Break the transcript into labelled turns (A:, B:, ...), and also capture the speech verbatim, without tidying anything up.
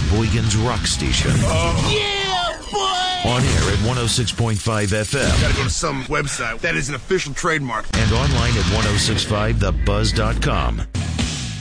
A: Sheboygan's rock station.
B: Oh. Yeah, boy!
A: On air at one oh six point five F M.
B: Gotta go to some website that is an official trademark.
A: And online at ten sixty-five the buzz dot com.